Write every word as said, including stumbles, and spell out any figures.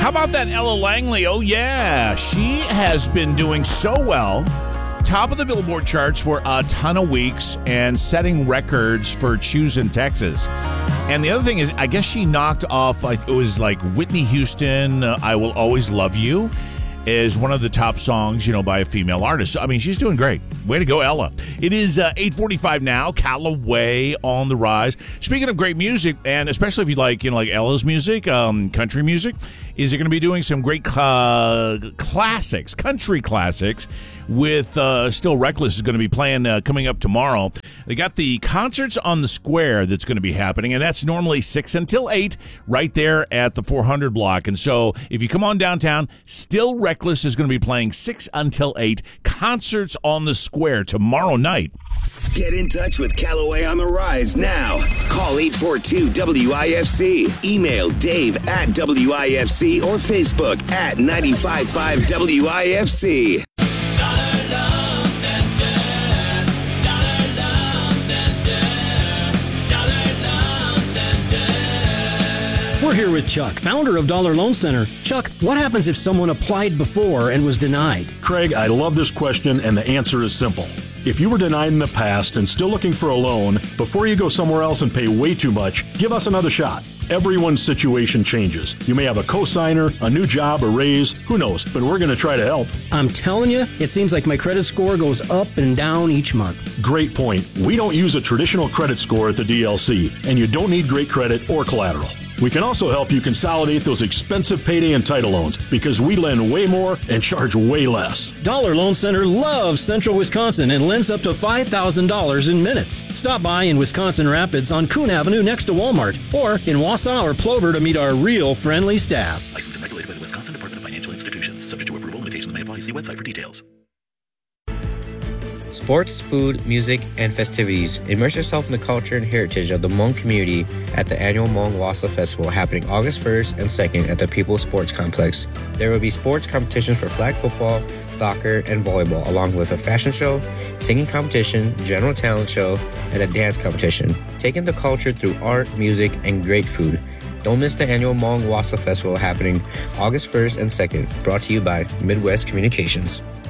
How about that Ella Langley? Oh, yeah. She has been doing so well. Top of the Billboard charts for a ton of weeks and setting records for Choose in Texas. And the other thing is, I guess she knocked off, like, it was like Whitney Houston, uh, I Will Always Love You, is one of the top songs, you know, by a female artist. I mean, she's doing great. Way to go, Ella. It is uh, eight forty-five now. Callaway on the rise. Speaking of great music, and especially if you like, you know, like Ella's music, um, country music, is it going to be doing some great uh, classics, country classics, with uh, Still Reckless is going to be playing uh, coming up tomorrow. They got the Concerts on the Square that's going to be happening, and that's normally six until eight right there at the four hundred block. And so if you come on downtown, Still Reckless is going to be playing six until eight. Concerts on the Square tomorrow night. Get in touch with Callaway on the Rise now. Call eight four two W I F C. Email Dave at W I F C or Facebook at nine five five W I F C. We're here with Chuck, founder of Dollar Loan Center. Chuck, what happens if someone applied before and was denied? Craig, I love this question, and the answer is simple. If you were denied in the past and still looking for a loan, before you go somewhere else and pay way too much, give us another shot. Everyone's situation changes. You may have a cosigner, a new job, a raise, who knows, but we're going to try to help. I'm telling you, it seems like my credit score goes up and down each month. Great point. We don't use a traditional credit score at the D L C, and you don't need great credit or collateral. We can also help you consolidate those expensive payday and title loans because we lend way more and charge way less. Dollar Loan Center loves Central Wisconsin and lends up to five thousand dollars in minutes. Stop by in Wisconsin Rapids on Coon Avenue next to Walmart, or in Wausau or Plover to meet our real friendly staff. Licensed and regulated by the Wisconsin Department of Financial Institutions. Subject to approval, limitations may apply. See website for details. Sports, food, music, and festivities. Immerse yourself in the culture and heritage of the Hmong community at the annual Hmong Wasa Festival happening August first and second at the People's Sports Complex. There will be sports competitions for flag football, soccer, and volleyball, along with a fashion show, singing competition, general talent show, and a dance competition. Taking the culture through art, music, and great food. Don't miss the annual Hmong Wasa Festival happening August first and second, brought to you by Midwest Communications.